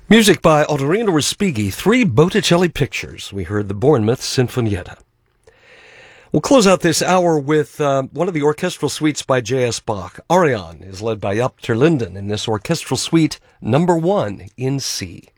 Music by Ottorino Respighi, three Botticelli pictures. We heard the Bournemouth Sinfonietta. We'll close out this hour with one of the orchestral suites by J.S. Bach. Arion is led by Jaap ter Linden in this orchestral suite, number 1 in C.